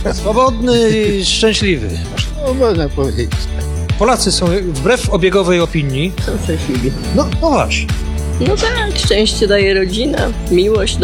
Swobodny i szczęśliwy. No, można powiedzieć. Polacy są, wbrew obiegowej opinii, Są szczęśliwi. no właśnie. No tak, szczęście daje rodzina, miłość